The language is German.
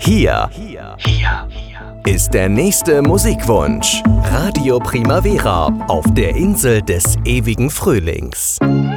Hier ist der nächste Musikwunsch. Radio Primavera auf der Insel des ewigen Frühlings.